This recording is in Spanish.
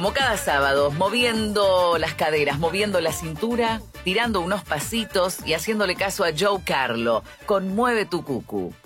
como cada sábado, moviendo las caderas, moviendo la cintura, tirando unos pasitos y haciéndole caso a Joe Carlo, con Mueve tu Cucu.